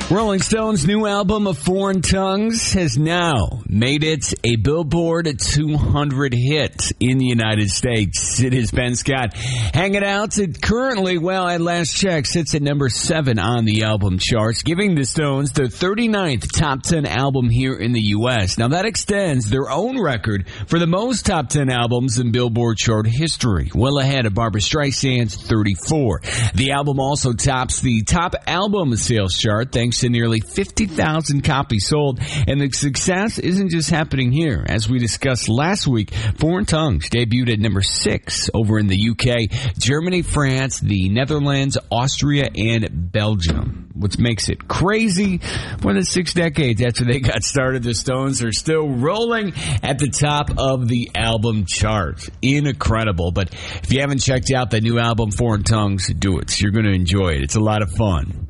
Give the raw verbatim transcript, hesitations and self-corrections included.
Rolling Stone's new album of Foreign Tongues has now made it a Billboard two hundred hit in the United States. It is Ben Scott hanging out. It currently, well, at last check, sits at number seven on the album charts, giving the Stones their thirty-ninth top ten album here in the U S. Now, that extends their own record for the most top ten albums in Billboard chart history, well ahead of Barbra Streisand's thirty-four. The album also tops the top album sales chart thanks to nearly fifty thousand copies sold. And the success isn't just happening here. As we discussed last week, Foreign Tongues debuted at number six over in the U K, Germany, France, the Netherlands, Austria, and Belgium. What makes it crazy, more than six decades after they got started, the Stones are still rolling at the top of the album chart. Incredible. But if you haven't checked out the new album, Foreign Tongues, do it. You're going to enjoy it. It's a lot of fun.